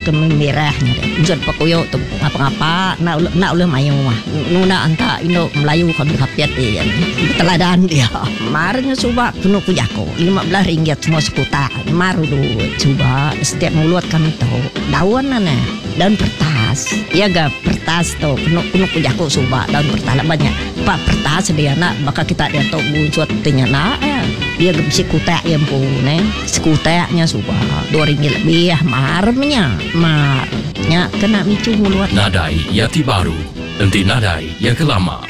kemerahnya deh. Unsur pakuyo tu apa-apa nak ulah mayu mah. Nuna anta Indo Melayu kami kapiat dia. Teladan dia. Marnya coba kuno kujako 15 ringgit semua sekuta. Maru dulu coba setiap mulut kami tahu. Daun daun pertas. Ya ga pertas tu kuno kujako coba daun pertas banyak. Pak pertas dia nak maka kita dia tahu bunsut tinya nak dia si kutek yang punya sekuteknya suka 2 ringgit lebih marnya kena micu mulut Nadai Yati Baru, nanti nadai yang kelama.